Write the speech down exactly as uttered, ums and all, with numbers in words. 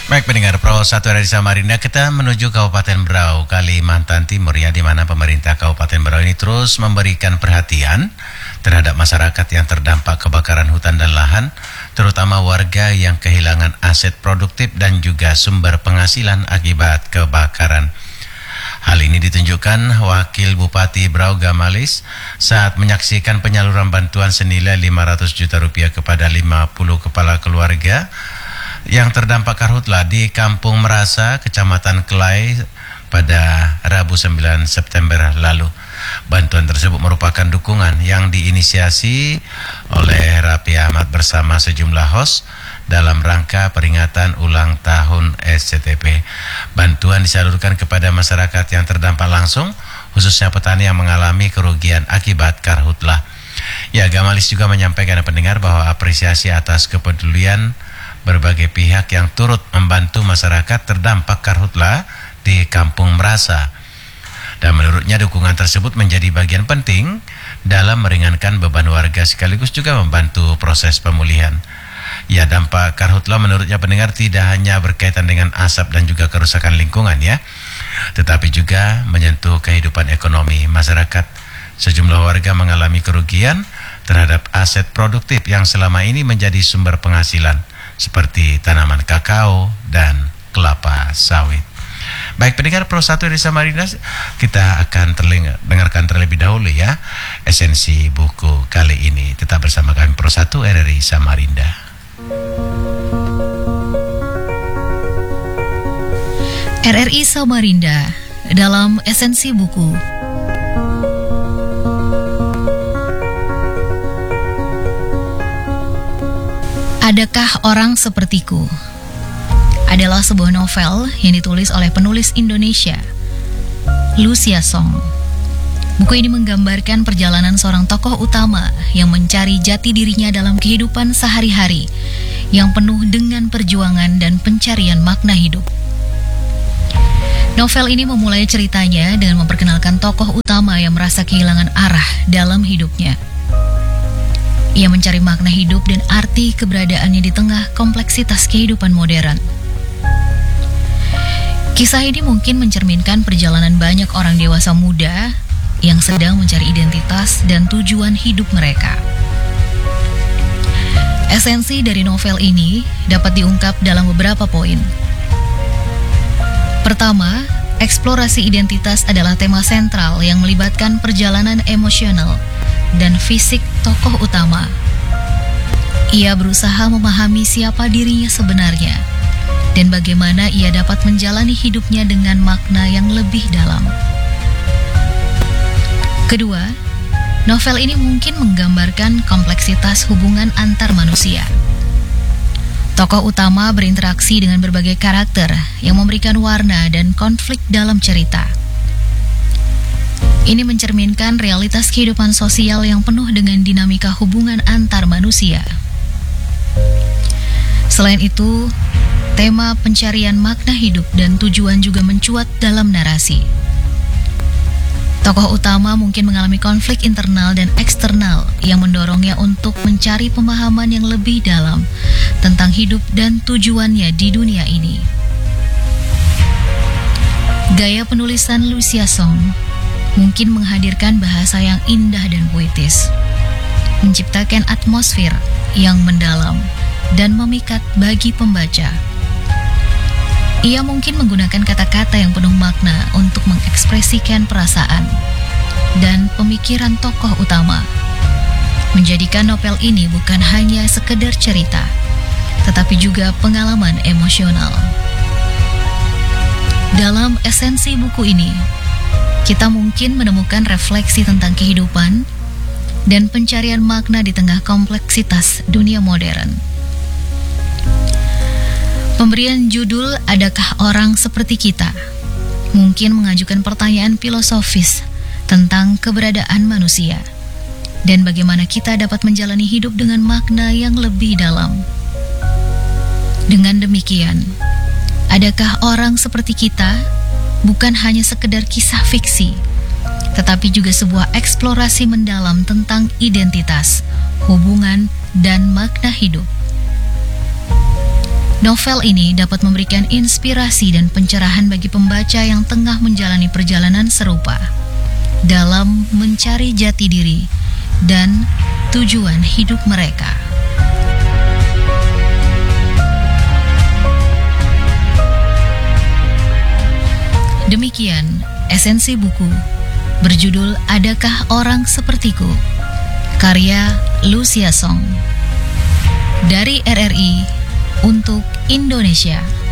Baik pendengar Pro satu dari Samarinda, kita menuju Kabupaten Berau, Kalimantan Timur ya, di mana pemerintah Kabupaten Berau ini terus memberikan perhatian terhadap masyarakat yang terdampak kebakaran hutan dan lahan, terutama warga yang kehilangan aset produktif dan juga sumber penghasilan akibat kebakaran. Hal ini ditunjukkan Wakil Bupati Berau Gamalis saat menyaksikan penyaluran bantuan senilai lima ratus juta rupiah kepada lima puluh kepala keluarga yang terdampak karhutlah di Kampung Merasa, Kecamatan Kelai pada Rabu sembilan September lalu. Bantuan tersebut merupakan dukungan yang diinisiasi oleh Raffi Ahmad bersama sejumlah host dalam rangka peringatan ulang tahun S C T P. Bantuan disalurkan kepada masyarakat yang terdampak langsung, khususnya petani yang mengalami kerugian akibat karhutlah. Ya, Gamalis juga menyampaikan kepada pendengar bahwa apresiasi atas kepedulian berbagai pihak yang turut membantu masyarakat terdampak karhutlah di Kampung Merasa. Dan menurutnya dukungan tersebut menjadi bagian penting dalam meringankan beban warga sekaligus juga membantu proses pemulihan. Ya, dampak karhutlah menurutnya pendengar tidak hanya berkaitan dengan asap dan juga kerusakan lingkungan ya, tetapi juga menyentuh kehidupan ekonomi masyarakat. Sejumlah warga mengalami kerugian terhadap aset produktif yang selama ini menjadi sumber penghasilan, seperti tanaman kakao dan kelapa sawit. Baik pendengar Pro satu dari Samarinda, kita akan terling- dengarkan terlebih dahulu ya esensi buku kali ini. Tetap bersama kami Pro satu R R I Samarinda. R R I Samarinda dalam esensi buku. Adakah Orang Sepertiku? Adalah sebuah novel yang ditulis oleh penulis Indonesia, Lucia Song. Buku ini menggambarkan perjalanan seorang tokoh utama yang mencari jati dirinya dalam kehidupan sehari-hari yang penuh dengan perjuangan dan pencarian makna hidup. Novel ini memulai ceritanya dengan memperkenalkan tokoh utama yang merasa kehilangan arah dalam hidupnya. Ia mencari makna hidup dan arti keberadaannya di tengah kompleksitas kehidupan modern. Kisah ini mungkin mencerminkan perjalanan banyak orang dewasa muda yang sedang mencari identitas dan tujuan hidup mereka. Esensi dari novel ini dapat diungkap dalam beberapa poin. Pertama, eksplorasi identitas adalah tema sentral yang melibatkan perjalanan emosional dan fisik tokoh utama. Ia berusaha memahami siapa dirinya sebenarnya dan bagaimana ia dapat menjalani hidupnya dengan makna yang lebih dalam. Kedua, novel ini mungkin menggambarkan kompleksitas hubungan antar manusia. Tokoh utama berinteraksi dengan berbagai karakter yang memberikan warna dan konflik dalam cerita. Ini mencerminkan realitas kehidupan sosial yang penuh dengan dinamika hubungan antar manusia. Selain itu, tema pencarian makna hidup dan tujuan juga mencuat dalam narasi. Tokoh utama mungkin mengalami konflik internal dan eksternal yang mendorongnya untuk mencari pemahaman yang lebih dalam tentang hidup dan tujuannya di dunia ini. Gaya penulisan Lucia Song mungkin menghadirkan bahasa yang indah dan puitis, menciptakan atmosfer yang mendalam dan memikat bagi pembaca. Ia mungkin menggunakan kata-kata yang penuh makna untuk mengekspresikan perasaan dan pemikiran tokoh utama, menjadikan novel ini bukan hanya sekedar cerita, tetapi juga pengalaman emosional. Dalam esensi buku ini, kita mungkin menemukan refleksi tentang kehidupan dan pencarian makna di tengah kompleksitas dunia modern. Pemberian judul Adakah Orang Seperti Kita mungkin mengajukan pertanyaan filosofis tentang keberadaan manusia dan bagaimana kita dapat menjalani hidup dengan makna yang lebih dalam. Dengan demikian, adakah orang seperti kita bukan hanya sekedar kisah fiksi, tetapi juga sebuah eksplorasi mendalam tentang identitas, hubungan, dan makna hidup. Novel ini dapat memberikan inspirasi dan pencerahan bagi pembaca yang tengah menjalani perjalanan serupa dalam mencari jati diri dan tujuan hidup mereka. Demikian esensi buku berjudul Adakah Orang Sepertiku, karya Lucia Song, dari R R I untuk Indonesia.